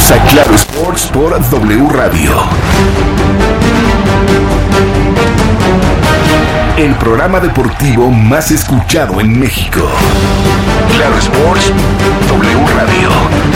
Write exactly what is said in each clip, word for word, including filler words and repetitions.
Bienvenidos a Claro Sports por W Radio. El programa deportivo más escuchado en México. Claro Sports, W Radio.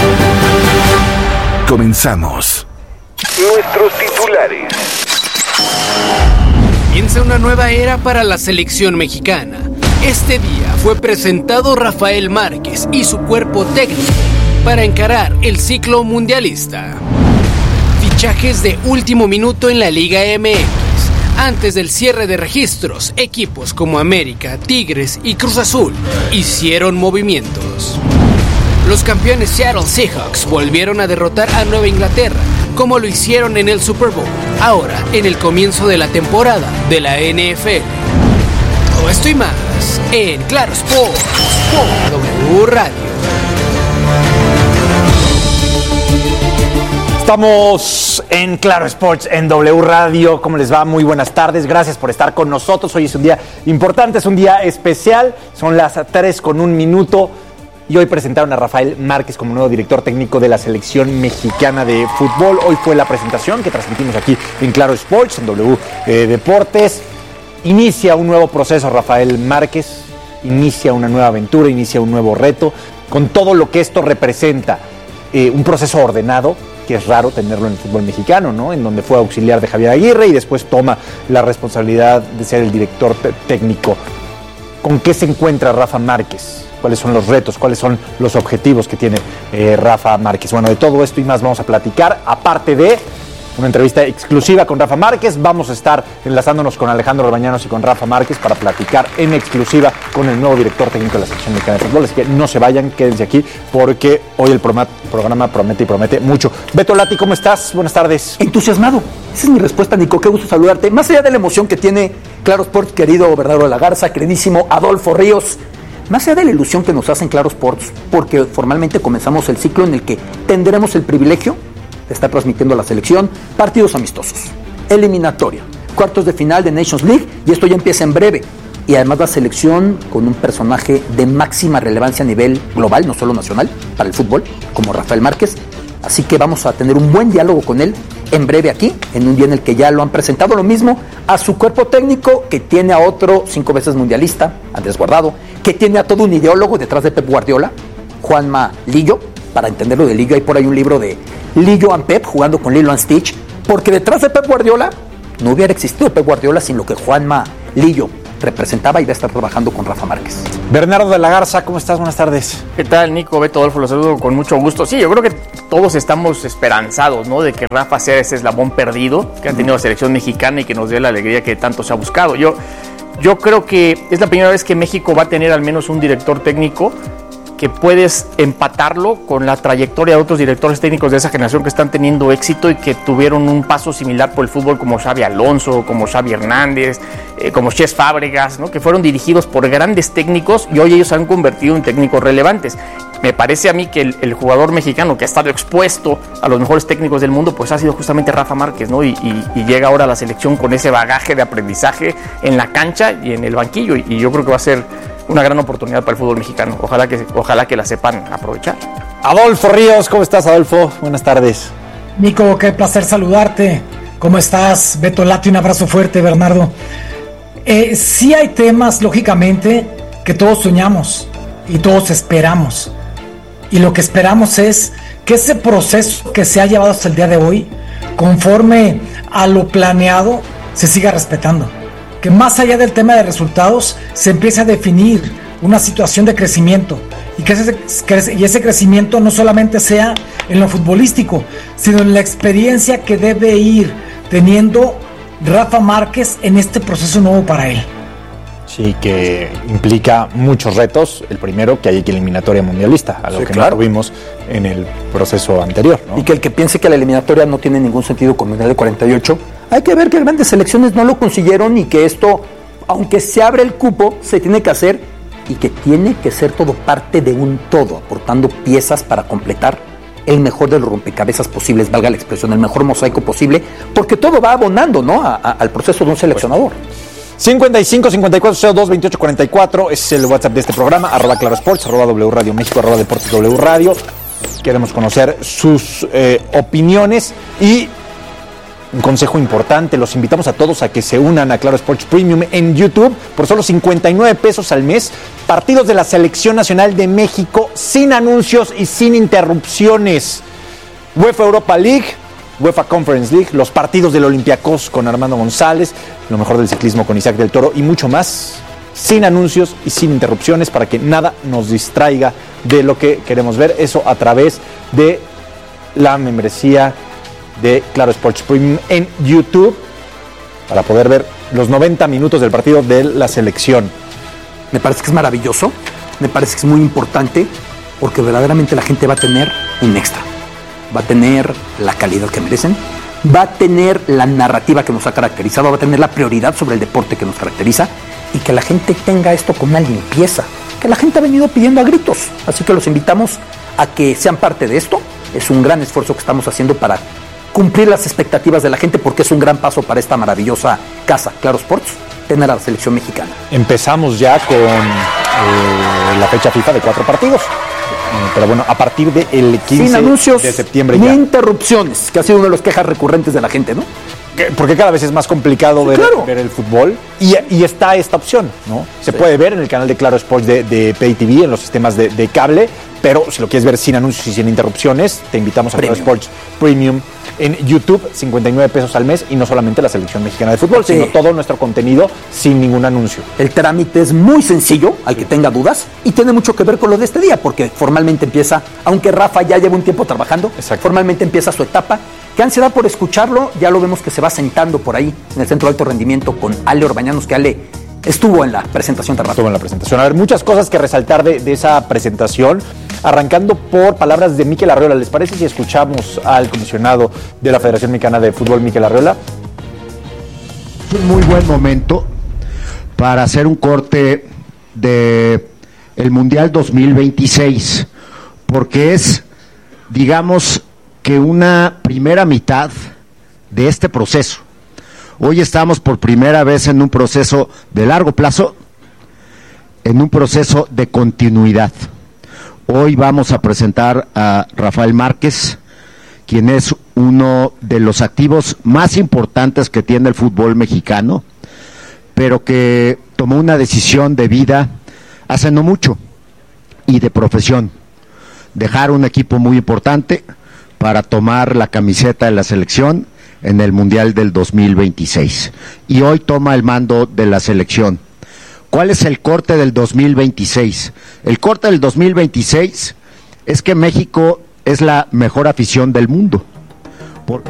Comenzamos. Nuestros titulares. Comienza una nueva era para la selección mexicana. Este día fue presentado Rafael Márquez y su cuerpo técnico para encarar el ciclo mundialista. Fichajes de último minuto en la Liga M X. Antes del cierre de registros, equipos como América, Tigres y Cruz Azul hicieron movimientos. Los campeones Seattle Seahawks volvieron a derrotar a Nueva Inglaterra, como lo hicieron en el Super Bowl, ahora en el comienzo de la temporada de la N F L. Todo esto y más en Claro Sports por W Radio. Estamos en Claro Sports, en W Radio. ¿Cómo les va? Muy buenas tardes. Gracias por estar con nosotros. Hoy es un día importante, es un día especial. Son las tres con un minuto. Y hoy presentaron a Rafael Márquez como nuevo director técnico de la selección mexicana de fútbol. Hoy fue la presentación que transmitimos aquí en Claro Sports, en W eh, Deportes. Inicia un nuevo proceso Rafael Márquez. Inicia una nueva aventura, inicia un nuevo reto. Con todo lo que esto representa. Eh, un proceso ordenado, que es raro tenerlo en el fútbol mexicano, ¿no? En donde fue auxiliar de Javier Aguirre y después toma la responsabilidad de ser el director t- técnico. ¿Con qué se encuentra Rafa Márquez? ¿Cuáles son los retos? ¿Cuáles son los objetivos que tiene eh, Rafa Márquez? Bueno, de todo esto y más vamos a platicar, aparte de una entrevista exclusiva con Rafa Márquez. Vamos a estar enlazándonos con Alejandro Orbañanos y con Rafa Márquez para platicar en exclusiva con el nuevo director técnico de la selección mexicana de fútbol. Así que no se vayan, quédense aquí porque hoy el programa, programa promete y promete mucho. Beto Lati, ¿cómo estás? Buenas tardes. Entusiasmado. Esa es mi respuesta, Nico. Qué gusto saludarte. Más allá de la emoción que tiene Claro Sports, querido Bernardo de la Garza, queridísimo Adolfo Ríos, más allá de la ilusión que nos hacen Claro Sports, porque formalmente comenzamos el ciclo en el que tendremos el privilegio de estar transmitiendo a la selección partidos amistosos, eliminatoria, cuartos de final de Nations League, y esto ya empieza en breve. Y además la selección con un personaje de máxima relevancia a nivel global, no solo nacional, para el fútbol, como Rafael Márquez. Así que vamos a tener un buen diálogo con él en breve aquí, en un día en el que ya lo han presentado lo mismo a su cuerpo técnico, que tiene a otro cinco veces mundialista, Andrés Guardado, que tiene a todo un ideólogo detrás de Pep Guardiola, Juanma Lillo. Para entenderlo de Lillo, hay por ahí un libro de Lillo and Pep, jugando con Lilo and Stitch, porque detrás de Pep Guardiola no hubiera existido Pep Guardiola sin lo que Juanma Lillo representaba, y va a estar trabajando con Rafa Márquez. Bernardo de la Garza, ¿cómo estás? Buenas tardes. ¿Qué tal, Nico? Beto, Adolfo, los saludo con mucho gusto. Sí, yo creo que todos estamos esperanzados, ¿no?, de que Rafa sea ese eslabón perdido que ha tenido la selección mexicana y que nos dé la alegría que tanto se ha buscado. Yo, yo creo que es la primera vez que México va a tener al menos un director técnico que puedes empatarlo con la trayectoria de otros directores técnicos de esa generación que están teniendo éxito y que tuvieron un paso similar por el fútbol, como Xavi Alonso, como Xavi Hernández, eh, como Cesc Fábregas, ¿no?, que fueron dirigidos por grandes técnicos y hoy ellos se han convertido en técnicos relevantes. Me parece a mí que el, el jugador mexicano que ha estado expuesto a los mejores técnicos del mundo, pues ha sido justamente Rafa Márquez, ¿no? Y, y, y llega ahora a la selección con ese bagaje de aprendizaje en la cancha y en el banquillo, y, y yo creo que va a ser una gran oportunidad para el fútbol mexicano. Ojalá que, ojalá que la sepan aprovechar. Adolfo Ríos, ¿cómo estás, Adolfo? Buenas tardes. Nico, qué placer saludarte. ¿Cómo estás? Beto Lati, un abrazo fuerte, Bernardo. Eh, sí hay temas, lógicamente, que todos soñamos y todos esperamos. Y lo que esperamos es que ese proceso que se ha llevado hasta el día de hoy, conforme a lo planeado, se siga respetando. Que más allá del tema de resultados, se empiece a definir una situación de crecimiento, y que ese, y ese crecimiento no solamente sea en lo futbolístico, sino en la experiencia que debe ir teniendo Rafa Márquez en este proceso nuevo para él. Sí, que implica muchos retos. El primero, que hay que eliminatoria mundialista, algo sí, que claro. no tuvimos en el proceso anterior, ¿no? Y que el que piense que la eliminatoria no tiene ningún sentido con Mundial de cuarenta y ocho, hay que ver que grandes selecciones no lo consiguieron, y que esto, aunque se abre el cupo, se tiene que hacer, y que tiene que ser todo parte de un todo, aportando piezas para completar el mejor de los rompecabezas posibles, valga la expresión, el mejor mosaico posible, porque todo va abonando, ¿no?, a, a, al proceso de un seleccionador. cincuenta y cinco, cincuenta y cuatro, cero dos, veintiocho, cuarenta y cuatro es el WhatsApp de este programa, arroba Claro Sports, arroba W Radio México, arroba Deportes W Radio. queremos conocer sus eh, opiniones y un consejo importante, los invitamos a todos a que se unan a Claro Sports Premium en YouTube por solo cincuenta y nueve pesos al mes. Partidos de la Selección Nacional de México sin anuncios y sin interrupciones. UEFA Europa League, UEFA Conference League, los partidos del Olympiacos con Armando González, lo mejor del ciclismo con Isaac del Toro y mucho más, sin anuncios y sin interrupciones para que nada nos distraiga de lo que queremos ver. Eso a través de la membresía de Claro Sports Premium en YouTube para poder ver los noventa minutos del partido de la selección. Me parece que es maravilloso, me parece que es muy importante porque verdaderamente la gente va a tener un extra, va a tener la calidad que merecen, va a tener la narrativa que nos ha caracterizado, va a tener la prioridad sobre el deporte que nos caracteriza y que la gente tenga esto con una limpieza que la gente ha venido pidiendo a gritos. Así que los invitamos a que sean parte de esto. Es un gran esfuerzo que estamos haciendo para cumplir las expectativas de la gente porque es un gran paso para esta maravillosa casa, Claro Sports, tener a la selección mexicana. Empezamos ya con eh, la fecha FIFA de cuatro partidos, eh, pero bueno, a partir del quince sin anuncios, de septiembre ni ya. interrupciones, que ha sido una de las quejas recurrentes de la gente, ¿no? Porque cada vez es más complicado sí, ver, claro. ver el fútbol y, y está esta opción, ¿no? Se sí. puede ver en el canal de Claro Sports de, de Pay T V, en los sistemas de, de cable, pero si lo quieres ver sin anuncios y sin interrupciones, te invitamos a Premium. Claro Sports Premium en YouTube, cincuenta y nueve pesos al mes, y no solamente la selección mexicana de fútbol, sí. sino todo nuestro contenido sin ningún anuncio. El trámite es muy sencillo, al que tenga dudas, y tiene mucho que ver con lo de este día, porque formalmente empieza, aunque Rafa ya lleva un tiempo trabajando, Exacto. formalmente empieza su etapa. Qué ansiedad por escucharlo, ya lo vemos que se va sentando por ahí en el Centro de Alto Rendimiento con Ale Orbañanos, que Ale estuvo en la presentación de Rafa. Estuvo en la presentación. A ver, muchas cosas que resaltar de, de esa presentación, arrancando por palabras de Mikel Arriola. ¿Les parece si escuchamos al comisionado de la Federación Mexicana de Fútbol, Mikel Arriola? Es un muy buen momento para hacer un corte de el Mundial dos mil veintiséis, porque es, digamos, que una primera mitad de este proceso. Hoy estamos por primera vez en un proceso de largo plazo, en un proceso de continuidad. Hoy vamos a presentar a Rafael Márquez, quien es uno de los activos más importantes que tiene el fútbol mexicano, pero que tomó una decisión de vida hace no mucho y de profesión, dejar un equipo muy importante para tomar la camiseta de la selección en el Mundial del dos mil veintiséis. Y hoy toma el mando de la selección. ¿Cuál es el corte del dos mil veintiséis? El corte del dos mil veintiséis es que México es la mejor afición del mundo. Por...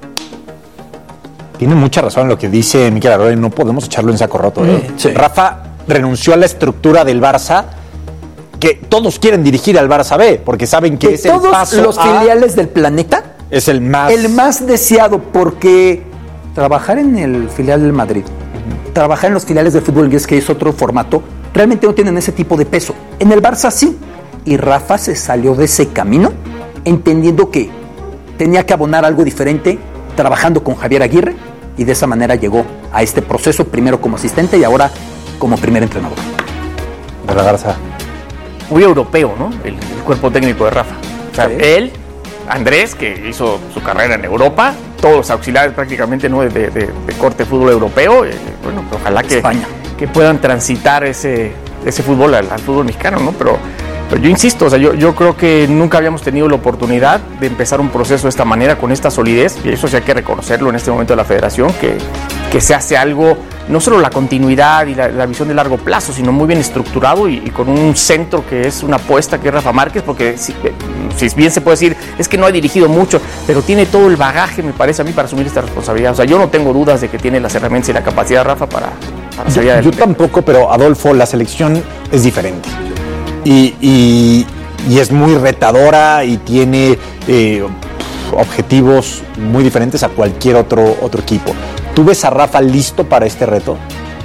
Tiene mucha razón en lo que dice Mikel Arriola, no podemos echarlo en saco roto. ¿eh? Sí. Rafa renunció a la estructura del Barça, que todos quieren dirigir al Barça B, porque saben que, que es el paso todos los a... filiales del planeta es el más... el más deseado, porque trabajar en el filial del Madrid, uh-huh. trabajar en los filiales del fútbol inglés, que es otro formato, realmente no tienen ese tipo de peso. En el Barça sí, y Rafa se salió de ese camino, entendiendo que tenía que abonar algo diferente, trabajando con Javier Aguirre, y de esa manera llegó a este proceso, primero como asistente y ahora como primer entrenador. De la Garza. Muy europeo, ¿no? El, el cuerpo técnico de Rafa. O sea, sí. él, Andrés, que hizo su carrera en Europa, todos los auxiliares prácticamente, ¿no? de, de, de corte fútbol europeo. Eh, bueno, ojalá que, que puedan transitar ese, ese fútbol al, al fútbol mexicano, ¿no? Pero, pero yo insisto, o sea, yo, yo creo que nunca habíamos tenido la oportunidad de empezar un proceso de esta manera, con esta solidez, y eso sí hay que reconocerlo en este momento de la federación, que, que se hace algo, no solo la continuidad y la, la visión de largo plazo, sino muy bien estructurado y, y con un centro que es una apuesta, que es Rafa Márquez, porque si, si bien se puede decir, es que no ha dirigido mucho, pero tiene todo el bagaje, me parece a mí, para asumir esta responsabilidad. O sea, yo no tengo dudas de que tiene las herramientas y la capacidad de Rafa para, para salir adelante. Yo tampoco, pero Adolfo, la selección es diferente. Y, y, y es muy retadora y tiene eh, objetivos muy diferentes a cualquier otro, otro equipo. ¿Tú ves a Rafa listo para este reto?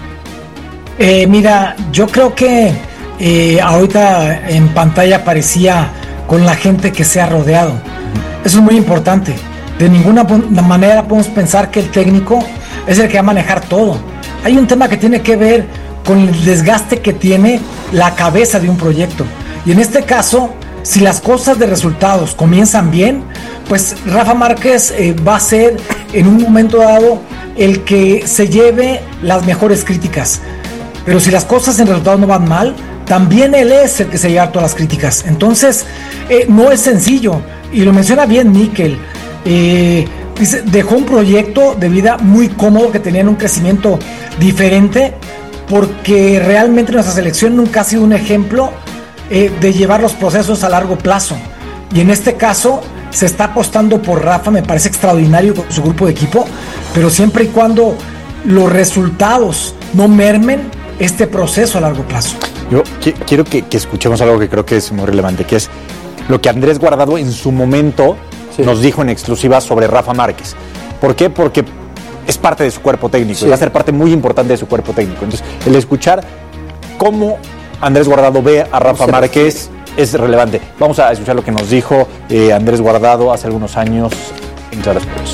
Eh, mira, yo creo que eh, ahorita en pantalla aparecía con la gente que se ha rodeado. Eso es muy importante. De ninguna manera podemos pensar que el técnico es el que va a manejar todo. Hay un tema que tiene que ver con el desgaste que tiene la cabeza de un proyecto. Y en este caso, si las cosas de resultados comienzan bien, pues Rafa Márquez eh, va a ser en un momento dado el que se lleve las mejores críticas. Pero si las cosas en resultados no van mal, también él es el que se lleva todas las críticas. Entonces, eh, no es sencillo. Y lo menciona bien Mikel. Eh, dice, dejó un proyecto de vida muy cómodo, que tenían un crecimiento diferente, porque realmente nuestra selección nunca ha sido un ejemplo eh, de llevar los procesos a largo plazo. Y en este caso se está apostando por Rafa, me parece extraordinario con su grupo de equipo, pero siempre y cuando los resultados no mermen este proceso a largo plazo. Yo qu- quiero que, que escuchemos algo que creo que es muy relevante, que es lo que Andrés Guardado en su momento sí. nos dijo en exclusiva sobre Rafa Márquez. ¿Por qué? Porque es parte de su cuerpo técnico, sí. y va a ser parte muy importante de su cuerpo técnico. Entonces, el escuchar cómo Andrés Guardado ve a Rafa no Márquez es relevante. Vamos a escuchar lo que nos dijo eh, Andrés Guardado hace algunos años en Claro Sports.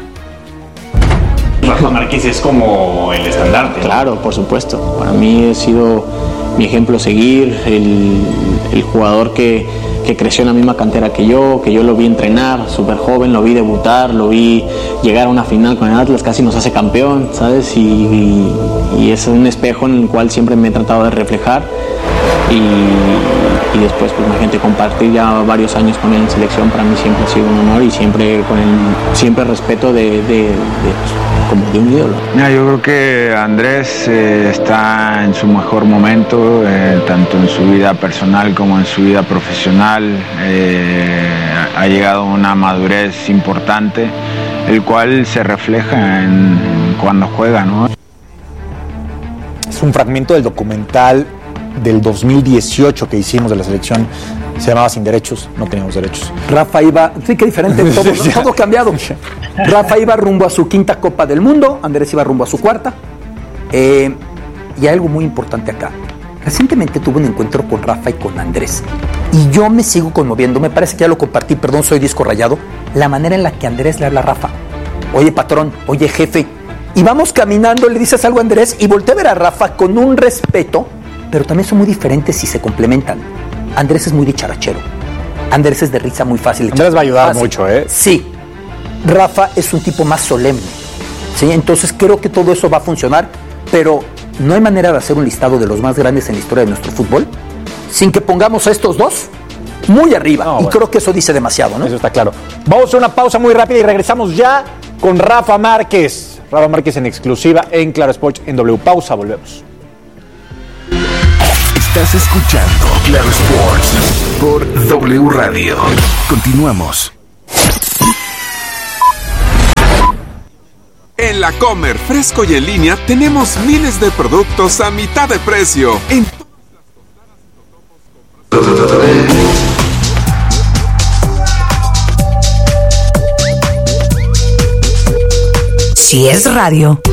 Rafa Márquez es como el estandarte. Claro, por supuesto. Para mí ha sido mi ejemplo a seguir, el, el jugador que, que creció en la misma cantera que yo, que yo lo vi entrenar súper joven, lo vi debutar, lo vi llegar a una final con el Atlas, casi nos hace campeón, ¿sabes? Y, y, y es un espejo en el cual siempre me he tratado de reflejar. Y, y después, pues imagínate, compartir ya varios años con él en selección, para mí siempre ha sido un honor y siempre con el siempre respeto de, de, de como de un ídolo. Mira, yo creo que Andrés eh, está en su mejor momento, eh, tanto en su vida personal como en su vida profesional. Eh, ha llegado a una madurez importante, el cual se refleja en, en cuando juega, ¿no? Es un fragmento del documental del dos mil dieciocho que hicimos de la selección, se llamaba Sin Derechos, no teníamos derechos. Rafa iba, sí, qué diferente, todo, todo cambiado. Rafa iba rumbo a su quinta Copa del Mundo, Andrés iba rumbo a su cuarta. Eh, y hay algo muy importante acá. Recientemente tuve un encuentro con Rafa y con Andrés, y yo me sigo conmoviendo, me parece que ya lo compartí, perdón, soy disco rayado, la manera en la que Andrés le habla a Rafa. Oye, patrón, oye, jefe. Y vamos caminando, le dices algo a Andrés, y volteé a ver a Rafa con un respeto, pero también son muy diferentes si se complementan. Andrés es muy dicharachero. Andrés es de risa muy fácil. Andrés va a ayudar fácil. mucho, ¿eh? Sí. Rafa es un tipo más solemne. ¿Sí? Entonces creo que todo eso va a funcionar, pero no hay manera de hacer un listado de los más grandes en la historia de nuestro fútbol sin que pongamos a estos dos muy arriba. No, y bueno, creo que eso dice demasiado, ¿no? Eso está claro. Vamos a una pausa muy rápida y regresamos ya con Rafa Márquez. Rafa Márquez en exclusiva en Claro Sports en W. Pausa, volvemos. Estás escuchando Claro Sports por W Radio. Continuamos. En la Comer, fresco y en línea, tenemos miles de productos a mitad de precio. En Si es radio,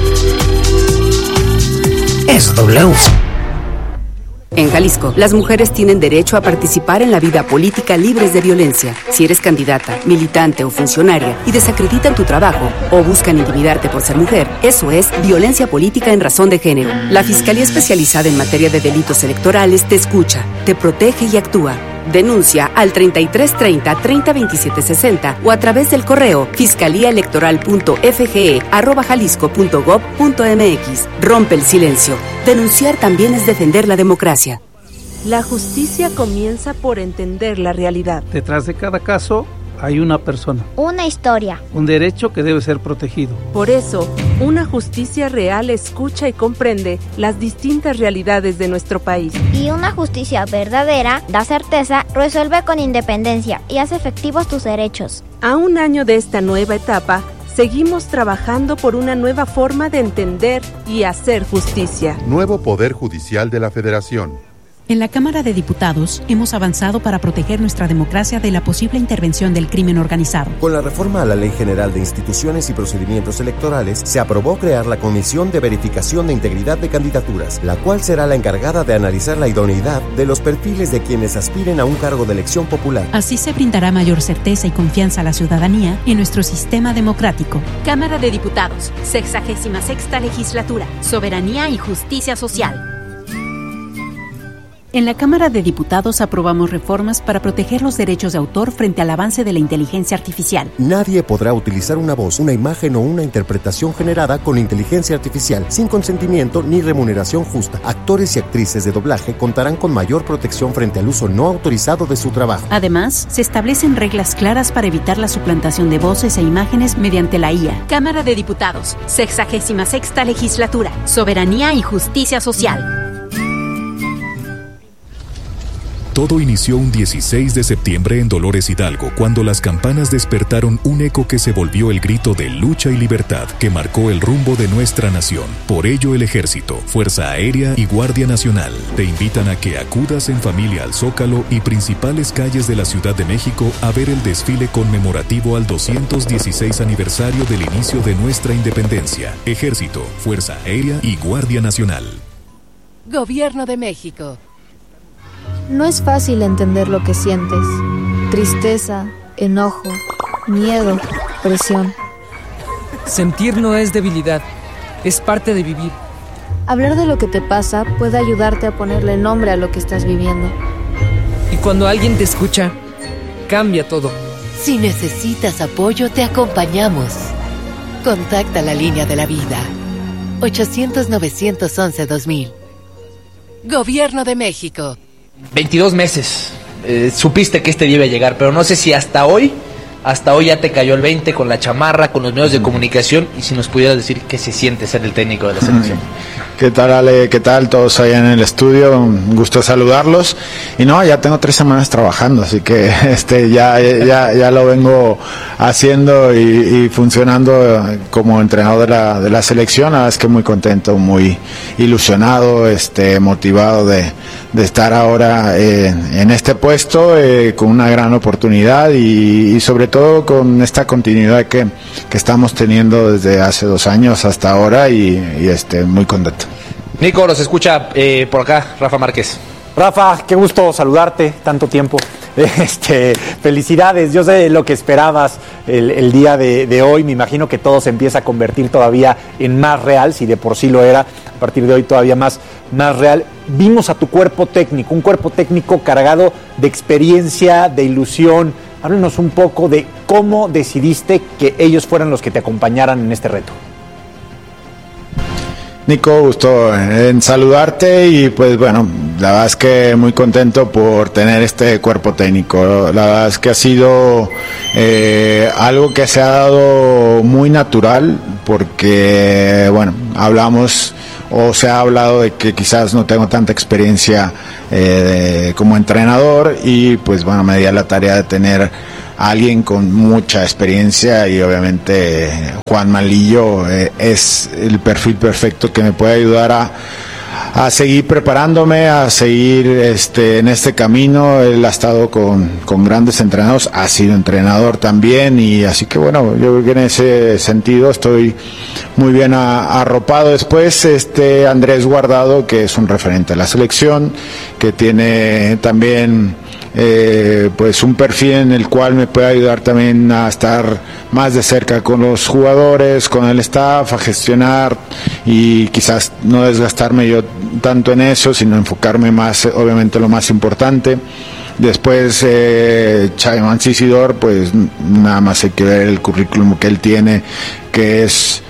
es W. En Jalisco, las mujeres tienen derecho a participar en la vida política libres de violencia. Si eres candidata, militante o funcionaria y desacreditan tu trabajo o buscan intimidarte por ser mujer, eso es violencia política en razón de género. La Fiscalía Especializada en Materia de Delitos Electorales te escucha, te protege y actúa. Denuncia al treinta y tres treinta, treinta veintisiete sesenta o a través del correo fiscaliaelectoral.fge arroba jalisco punto gob punto mx. Rompe el silencio. Denunciar también es defender la democracia. La justicia comienza por entender la realidad. Detrás de cada caso hay una persona. Una historia. Un derecho que debe ser protegido. Por eso, una justicia real escucha y comprende las distintas realidades de nuestro país. Y una justicia verdadera da certeza, resuelve con independencia y hace efectivos tus derechos. A un año de esta nueva etapa, seguimos trabajando por una nueva forma de entender y hacer justicia. Nuevo Poder Judicial de la Federación. En la Cámara de Diputados hemos avanzado para proteger nuestra democracia de la posible intervención del crimen organizado. Con la reforma a la Ley General de Instituciones y Procedimientos Electorales, se aprobó crear la Comisión de Verificación de Integridad de Candidaturas, la cual será la encargada de analizar la idoneidad de los perfiles de quienes aspiren a un cargo de elección popular. Así se brindará mayor certeza y confianza a la ciudadanía en nuestro sistema democrático. Cámara de Diputados, sexagésima sexta legislatura, Soberanía y Justicia Social. En la Cámara de Diputados aprobamos reformas para proteger los derechos de autor frente al avance de la inteligencia artificial. Nadie podrá utilizar una voz, una imagen o una interpretación generada con inteligencia artificial sin consentimiento ni remuneración justa. Actores y actrices de doblaje contarán con mayor protección frente al uso no autorizado de su trabajo. Además, se establecen reglas claras para evitar la suplantación de voces e imágenes mediante la I A. Cámara de Diputados, sexagésima sexta legislatura, soberanía y justicia social. Todo inició un dieciséis de septiembre en Dolores Hidalgo, cuando las campanas despertaron un eco que se volvió el grito de lucha y libertad que marcó el rumbo de nuestra nación. Por ello, el Ejército, Fuerza Aérea y Guardia Nacional te invitan a que acudas en familia al Zócalo y principales calles de la Ciudad de México a ver el desfile conmemorativo al doscientos dieciséis aniversario del inicio de nuestra independencia. Ejército, Fuerza Aérea y Guardia Nacional. Gobierno de México. No es fácil entender lo que sientes. Tristeza, enojo, miedo, presión. Sentir no es debilidad, es parte de vivir. Hablar de lo que te pasa puede ayudarte a ponerle nombre a lo que estás viviendo. Y cuando alguien te escucha, cambia todo. Si necesitas apoyo, te acompañamos. Contacta la línea de la vida. ochocientos, novecientos once, dos mil. Gobierno de México. veintidós meses. Eh, supiste que este día iba a llegar, pero no sé si hasta hoy, hasta hoy ya te cayó el veinte con la chamarra, con los medios de comunicación, y si nos pudieras decir qué se siente ser el técnico de la selección. ¿Qué tal, Ale? ¿Qué tal? Todos allá en el estudio, un gusto saludarlos. Y no, ya tengo tres semanas trabajando, así que este ya ya ya lo vengo haciendo y, y funcionando como entrenador de la, de la selección. La verdad es que muy contento, muy ilusionado, este motivado de, de estar ahora eh, en este puesto, eh, con una gran oportunidad y, y sobre todo con esta continuidad que, que estamos teniendo desde hace dos años hasta ahora y, y este muy contento. Nico, nos escucha eh, por acá Rafa Márquez. Rafa, qué gusto saludarte, tanto tiempo. Este, felicidades, yo sé lo que esperabas el, el día de, de hoy, me imagino que todo se empieza a convertir todavía en más real, si de por sí lo era, a partir de hoy todavía más, más real. Vimos a tu cuerpo técnico, un cuerpo técnico cargado de experiencia, de ilusión. Háblanos un poco de cómo decidiste que ellos fueran los que te acompañaran en este reto. Nico, gusto en saludarte y pues bueno, la verdad es que muy contento por tener este cuerpo técnico. La verdad es que ha sido eh, algo que se ha dado muy natural porque, bueno, hablamos o se ha hablado de que quizás no tengo tanta experiencia eh, de, como entrenador y pues bueno, me di a la tarea de tener alguien con mucha experiencia y obviamente Juan Malillo eh, es el perfil perfecto que me puede ayudar a, a seguir preparándome, a seguir este, en este camino. Él ha estado con, con grandes entrenadores, ha sido entrenador también y así que bueno, yo creo que en ese sentido estoy muy bien a, arropado. Después este Andrés Guardado, que es un referente de la selección, que tiene también Eh, pues un perfil en el cual me puede ayudar también a estar más de cerca con los jugadores, con el staff, a gestionar y quizás no desgastarme yo tanto en eso, sino enfocarme más, obviamente, lo más importante. Después eh, Xavi Mancisidor, pues nada más hay que ver el currículum que él tiene, que es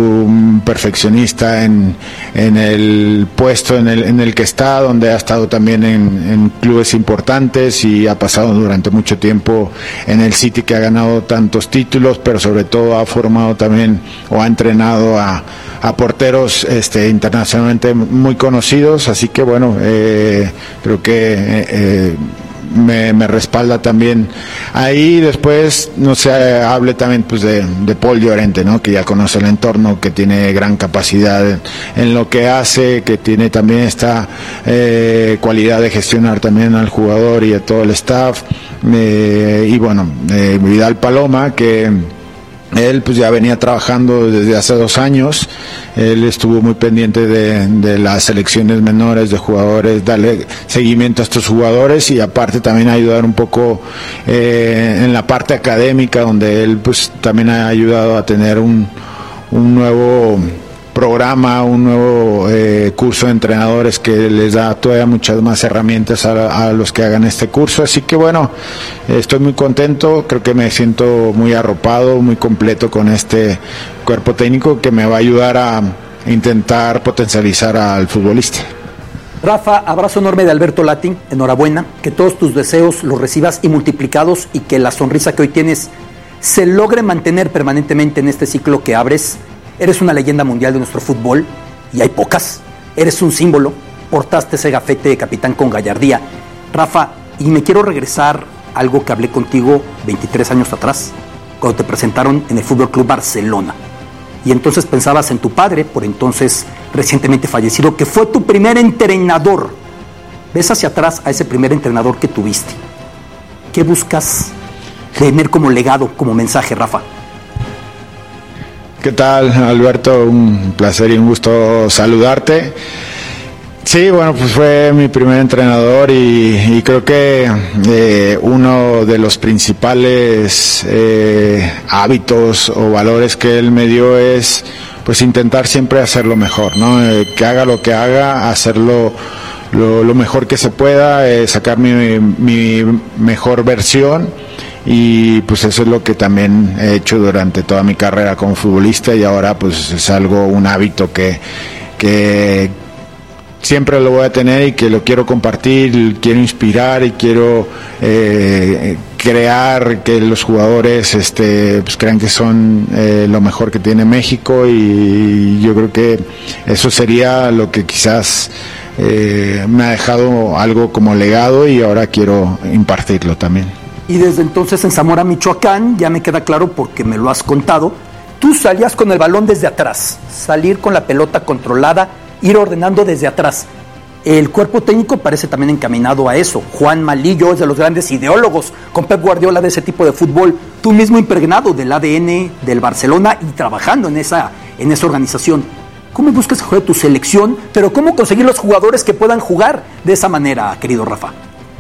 un perfeccionista en, en el puesto en el, en el que está, donde ha estado también en, en clubes importantes y ha pasado durante mucho tiempo en el City, que ha ganado tantos títulos, pero sobre todo ha formado también o ha entrenado a, a porteros este, internacionalmente muy conocidos, así que bueno, eh, creo que eh, Me, me respalda también ahí. Después no sé, hable también pues de, de Paul Llorente, ¿no? Que ya conoce el entorno, que tiene gran capacidad en, en lo que hace, que tiene también esta eh, cualidad de gestionar también al jugador y a todo el staff, eh, y bueno, eh, Vidal Paloma, que él pues ya venía trabajando desde hace dos años. Él estuvo muy pendiente de, de las selecciones menores de jugadores, darle seguimiento a estos jugadores y aparte también ayudar un poco eh, en la parte académica, donde él pues también ha ayudado a tener un, un nuevo programa, un nuevo eh, curso de entrenadores que les da todavía muchas más herramientas a, a los que hagan este curso, así que bueno, estoy muy contento, creo que me siento muy arropado, muy completo con este cuerpo técnico que me va a ayudar a intentar potencializar al futbolista. Rafa, abrazo enorme de Alberto Lati, enhorabuena, que todos tus deseos los recibas y multiplicados y que la sonrisa que hoy tienes se logre mantener permanentemente en este ciclo que abres. Eres una leyenda mundial de nuestro fútbol, y hay pocas. Eres un símbolo, portaste ese gafete de capitán con gallardía. Rafa, y me quiero regresar a algo que hablé contigo veintitrés años atrás, cuando te presentaron en el Fútbol Club Barcelona. Y entonces pensabas en tu padre, por entonces recientemente fallecido, que fue tu primer entrenador. Ves hacia atrás a ese primer entrenador que tuviste. ¿Qué buscas tener como legado, como mensaje, Rafa? ¿Qué tal, Alberto? Un placer y un gusto saludarte. Sí, bueno, pues fue mi primer entrenador y, y creo que eh, uno de los principales eh, hábitos o valores que él me dio es pues intentar siempre hacerlo mejor, ¿no? Eh, que haga lo que haga, hacerlo lo, lo mejor que se pueda, eh, sacar mi, mi mejor versión. Y pues eso es lo que también he hecho durante toda mi carrera como futbolista y ahora pues es algo, un hábito que, que siempre lo voy a tener y que lo quiero compartir, quiero inspirar y quiero eh, crear que los jugadores este, pues crean que son eh, lo mejor que tiene México y yo creo que eso sería lo que quizás eh, me ha dejado algo como legado y ahora quiero impartirlo también. Y desde entonces en Zamora, Michoacán, ya me queda claro porque me lo has contado, tú salías con el balón desde atrás, salir con la pelota controlada, ir ordenando desde atrás. El cuerpo técnico parece también encaminado a eso. Juan Malillo es de los grandes ideólogos con Pep Guardiola de ese tipo de fútbol. Tú mismo impregnado del A D N del Barcelona y trabajando en esa, en esa organización. ¿Cómo buscas que juegue tu selección? Pero ¿cómo conseguir los jugadores que puedan jugar de esa manera, querido Rafa?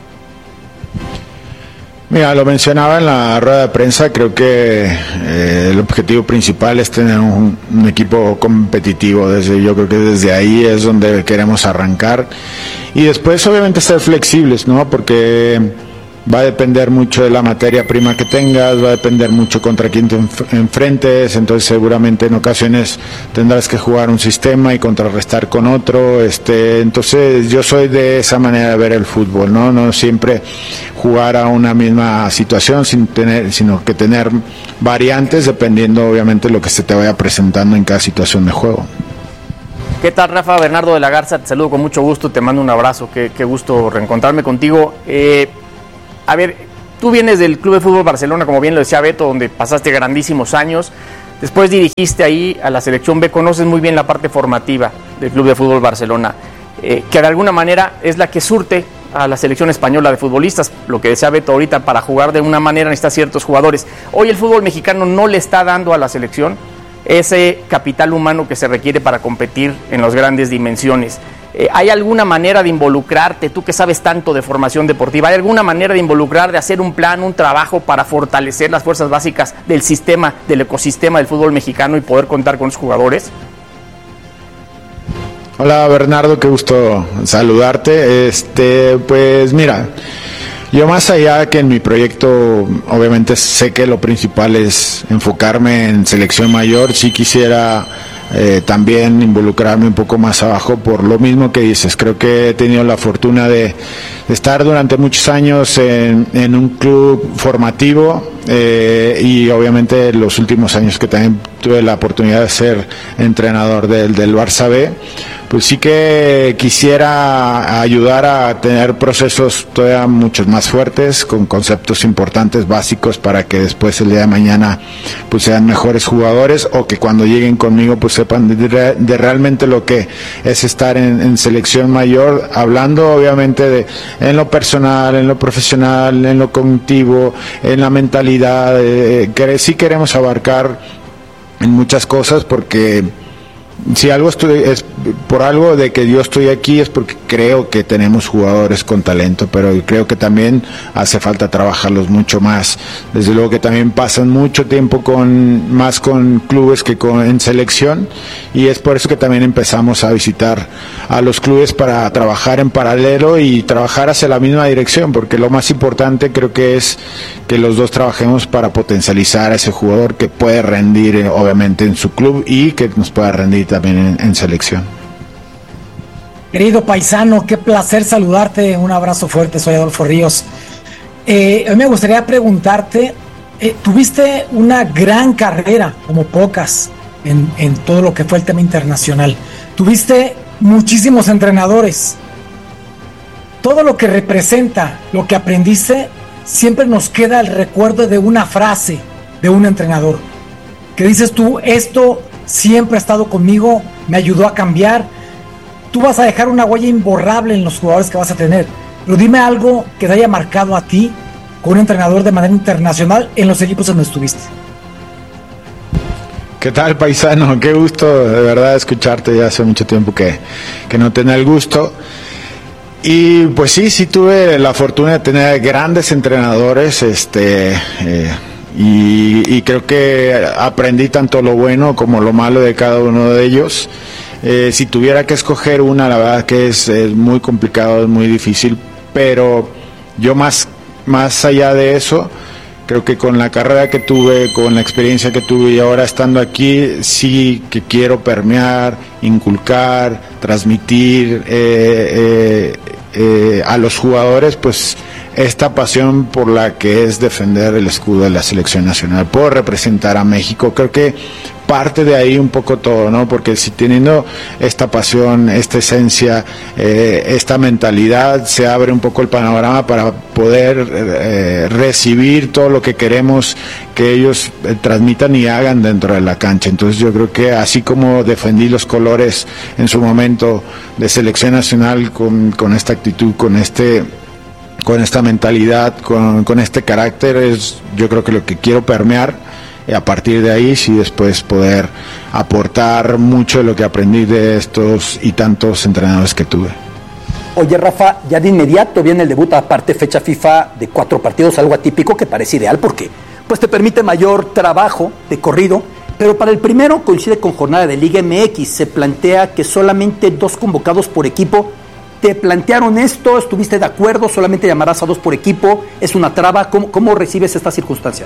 Mira, lo mencionaba en la rueda de prensa, creo que eh, el objetivo principal es tener un, un equipo competitivo, desde, yo creo que desde ahí es donde queremos arrancar y después obviamente ser flexibles, ¿no? Porque va a depender mucho de la materia prima que tengas, va a depender mucho contra quién te enf- enfrentes, entonces seguramente en ocasiones tendrás que jugar un sistema y contrarrestar con otro, este, entonces yo soy de esa manera de ver el fútbol, ¿no? No siempre jugar a una misma situación sin tener, sino que tener variantes dependiendo obviamente de lo que se te vaya presentando en cada situación de juego. ¿Qué tal, Rafa? Bernardo de la Garza, te saludo con mucho gusto, te mando un abrazo, qué, qué gusto reencontrarme contigo. Eh, A ver, tú vienes del Club de Fútbol Barcelona, como bien lo decía Beto, donde pasaste grandísimos años. Después dirigiste ahí a la selección B, conoces muy bien la parte formativa del Club de Fútbol Barcelona, eh, que de alguna manera es la que surte a la selección española de futbolistas. Lo que decía Beto ahorita, para jugar de una manera necesita ciertos jugadores. Hoy el fútbol mexicano no le está dando a la selección ese capital humano que se requiere para competir en las grandes dimensiones. Eh, ¿Hay alguna manera de involucrarte, tú que sabes tanto de formación deportiva, hay alguna manera de involucrar, de hacer un plan, un trabajo para fortalecer las fuerzas básicas del sistema, del ecosistema del fútbol mexicano y poder contar con los jugadores? Hola Bernardo, qué gusto saludarte. Este, pues mira, yo más allá que en mi proyecto, obviamente sé que lo principal es enfocarme en selección mayor, sí quisiera Eh, también involucrarme un poco más abajo por lo mismo que dices. Creo que he tenido la fortuna de, de estar durante muchos años en, en un club formativo eh, y obviamente los últimos años que también tuve la oportunidad de ser entrenador del, del Barça B, pues sí que quisiera ayudar a tener procesos todavía muchos más fuertes, con conceptos importantes, básicos, para que después el día de mañana pues sean mejores jugadores o que cuando lleguen conmigo pues sepan de, de realmente lo que es estar en, en selección mayor, hablando obviamente de en lo personal, en lo profesional, en lo cognitivo, en la mentalidad, eh, que sí queremos abarcar en muchas cosas, porque si algo estoy, es por algo de que yo estoy aquí, es porque creo que tenemos jugadores con talento, pero creo que también hace falta trabajarlos mucho más. Desde luego que también pasan mucho tiempo con más con clubes que con en selección, y es por eso que también empezamos a visitar a los clubes para trabajar en paralelo y trabajar hacia la misma dirección, porque lo más importante creo que es que los dos trabajemos para potencializar a ese jugador que puede rendir eh, obviamente en su club y que nos pueda rendir también en, en selección. Querido paisano, qué placer saludarte, un abrazo fuerte, soy Adolfo Ríos. Eh, a mí me gustaría preguntarte, eh, tuviste una gran carrera, como pocas, en, en todo lo que fue el tema internacional. Tuviste muchísimos entrenadores. Todo lo que representa, lo que aprendiste, siempre nos queda el recuerdo de una frase de un entrenador. Que dices tú, esto siempre ha estado conmigo, me ayudó a cambiar. Tú vas a dejar una huella imborrable en los jugadores que vas a tener. Pero dime algo que te haya marcado a ti con un entrenador de manera internacional en los equipos donde estuviste. ¿Qué tal, paisano? Qué gusto de verdad escucharte. Ya hace mucho tiempo que, que no tenía el gusto. Y pues sí, sí tuve la fortuna de tener grandes entrenadores, este, eh, y, y creo que aprendí tanto lo bueno como lo malo de cada uno de ellos. Eh, si tuviera que escoger una, la verdad que es, es muy complicado, es muy difícil, pero yo más, más allá de eso, creo que con la carrera que tuve, con la experiencia que tuve y ahora estando aquí, sí que quiero permear, inculcar, transmitir eh, eh, eh, a los jugadores, pues esta pasión por la que es defender el escudo de la selección nacional, por representar a México. Creo que parte de ahí un poco todo, ¿no? Porque si teniendo esta pasión, esta esencia, eh, esta mentalidad, se abre un poco el panorama para poder eh, recibir todo lo que queremos que ellos eh, transmitan y hagan dentro de la cancha. Entonces yo creo que así como defendí los colores en su momento de selección nacional con, con esta actitud, con este con esta mentalidad, con, con este carácter, es yo creo que lo que quiero permear, y a partir de ahí sí después poder aportar mucho de lo que aprendí de estos y tantos entrenadores que tuve. Oye, Rafa, ya de inmediato viene el debut, aparte fecha FIFA de cuatro partidos, algo atípico que parece ideal porque pues te permite mayor trabajo de corrido, pero para el primero coincide con jornada de Liga M X, se plantea que solamente dos convocados por equipo. ¿Te plantearon esto? ¿Estuviste de acuerdo? ¿Solamente llamarás a dos por equipo? ¿Es una traba? ¿Cómo, cómo recibes esta circunstancia?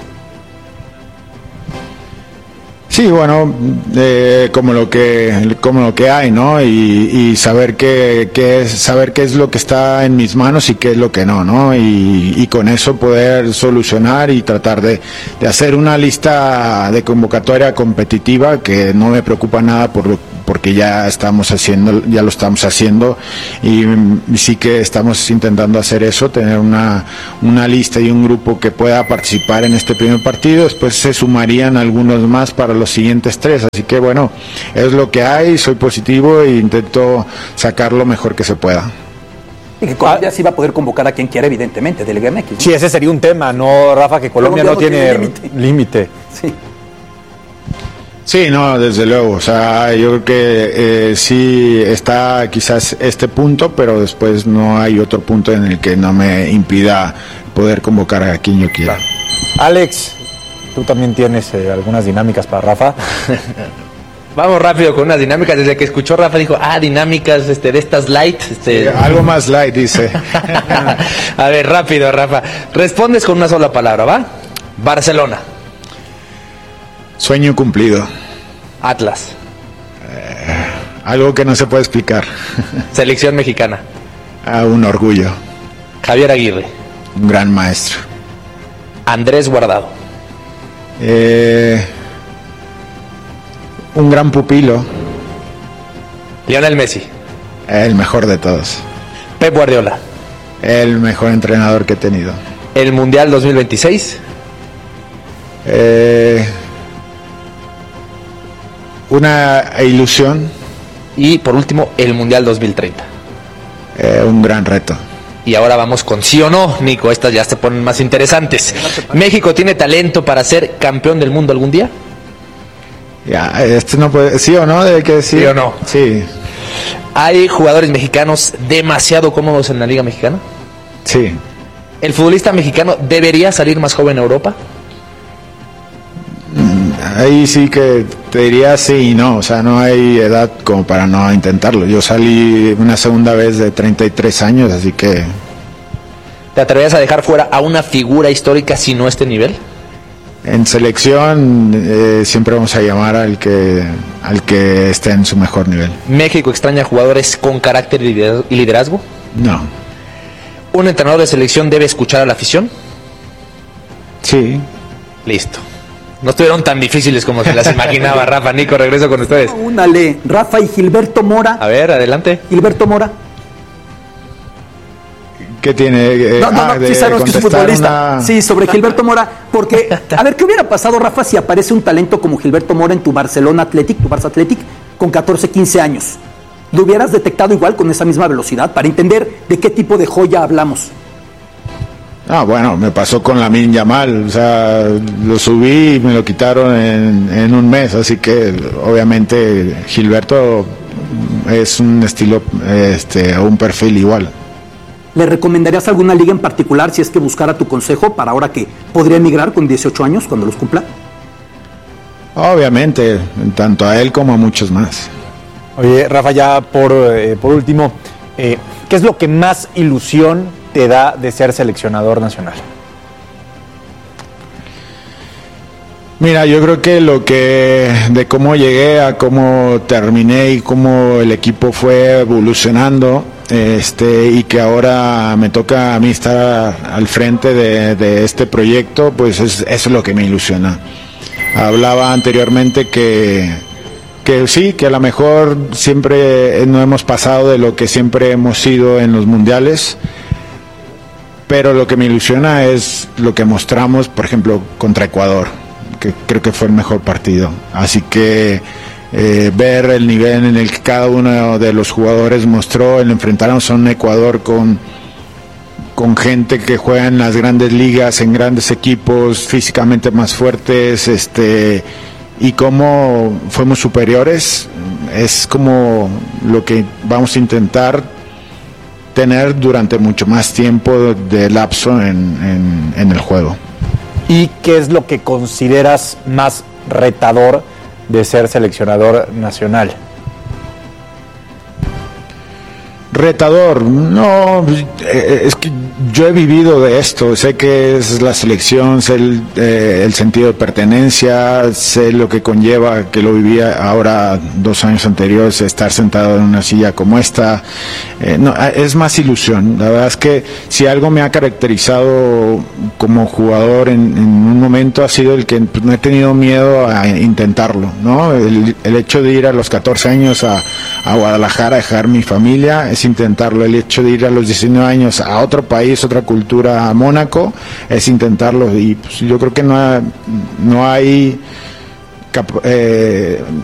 Sí, bueno, eh, como lo que como lo que hay, ¿no? Y, y saber qué, qué es saber qué es lo que está en mis manos y qué es lo que no, ¿no? Y, y con eso poder solucionar y tratar de, de hacer una lista de convocatoria competitiva, que no me preocupa nada por lo, porque ya estamos haciendo, ya lo estamos haciendo, y, y sí que estamos intentando hacer eso, tener una, una lista y un grupo que pueda participar en este primer partido. Después se sumarían algunos más para los siguientes tres, así que bueno, es lo que hay, soy positivo e intento sacar lo mejor que se pueda. Y que Colombia sí va a poder convocar a quien quiera, evidentemente, del Liga M X, ¿no? Sí, ese sería un tema, ¿no, Rafa? Que Colombia, Colombia no, no tiene límite. Sí. Sí, no, desde luego, o sea, yo creo que eh, sí está quizás este punto, pero después no hay otro punto en el que no me impida poder convocar a quien yo quiera. Alex, tú también tienes eh, algunas dinámicas para Rafa. Vamos rápido con unas dinámicas. Desde que escuchó Rafa dijo, ah, dinámicas este, de estas light. Este... Sí, algo más light, dice. A ver, rápido, Rafa. Respondes con una sola palabra, ¿va? Barcelona. Sueño cumplido. Atlas. Eh, algo que no se puede explicar. Selección mexicana. Ah, un orgullo. Javier Aguirre. Un gran maestro. Andrés Guardado. Eh, un gran pupilo. Lionel Messi. El mejor de todos. Pep Guardiola. El mejor entrenador que he tenido. El Mundial dos mil veintiséis. Eh, una ilusión. Y por último, el Mundial dos mil treinta. Eh, un gran reto. Y ahora vamos con sí o no, Nico. Estas ya se ponen más interesantes. ¿México tiene talento para ser campeón del mundo algún día? Ya, este no puede, sí o no, debe que decir. Sí o no. Sí. ¿Hay jugadores mexicanos demasiado cómodos en la Liga Mexicana? Sí. ¿El futbolista mexicano debería salir más joven a Europa? Ahí sí que te diría sí y no, o sea, no hay edad como para no intentarlo. Yo salí una segunda vez de treinta y tres años, así que... ¿Te atreverías a dejar fuera a una figura histórica si no este nivel? En selección eh, siempre vamos a llamar al que al que esté en su mejor nivel. ¿México extraña jugadores con carácter y liderazgo? No. ¿Un entrenador de selección debe escuchar a la afición? Sí. Listo. No estuvieron tan difíciles como se las imaginaba. Rafa, Nico, regreso con ustedes. Únale, Rafa y Gilberto Mora. A ver, adelante. Gilberto Mora. ¿Qué tiene? Eh, no, no, ah, no, sí sabemos que es futbolista. Una... Sí, sobre Gilberto Mora. Porque, a ver, ¿qué hubiera pasado, Rafa, si aparece un talento como Gilberto Mora en tu Barcelona Athletic, tu Barça Athletic, con catorce, quince años? ¿Lo hubieras detectado igual con esa misma velocidad para entender de qué tipo de joya hablamos? Ah, bueno, me pasó con Lamine Yamal, o sea, lo subí y me lo quitaron en, en un mes, así que obviamente Gilberto es un estilo, este, un perfil igual. ¿Le recomendarías alguna liga en particular si es que buscara tu consejo para ahora que podría emigrar con dieciocho años cuando los cumpla? Obviamente, tanto a él como a muchos más. Oye, Rafa, ya por, eh, por último, eh, ¿qué es lo que más ilusión te da de ser seleccionador nacional? Mira, yo creo que lo que de cómo llegué a cómo terminé y cómo el equipo fue evolucionando, este y que ahora me toca a mí estar al frente de, de este proyecto, pues es, eso es lo que me ilusiona. Hablaba anteriormente que que sí, que a lo mejor siempre no hemos pasado de lo que siempre hemos sido en los mundiales, pero lo que me ilusiona es lo que mostramos, por ejemplo, contra Ecuador, que creo que fue el mejor partido. Así que eh, ver el nivel en el que cada uno de los jugadores mostró, el enfrentarnos a un Ecuador con, con gente que juega en las grandes ligas, en grandes equipos, físicamente más fuertes, este y cómo fuimos superiores, es como lo que vamos a intentar tener durante mucho más tiempo de lapso en, en, en el juego. ¿Y qué es lo que consideras más retador de ser seleccionador nacional? Retador, no, es que yo he vivido de esto, sé que es la selección, sé el, eh, el sentido de pertenencia, sé lo que conlleva, que lo vivía ahora dos años anteriores, estar sentado en una silla como esta, eh, no, es más ilusión. La verdad es que si algo me ha caracterizado como jugador en, en un momento ha sido el que pues, no he tenido miedo a intentarlo, ¿no? El, el hecho de ir a los catorce años a, a Guadalajara, dejar mi familia, es intentarlo. El hecho de ir a los diecinueve años a otro país, otra cultura, a Mónaco, es intentarlo. Y pues, yo creo que no hay, no hay cap- eh,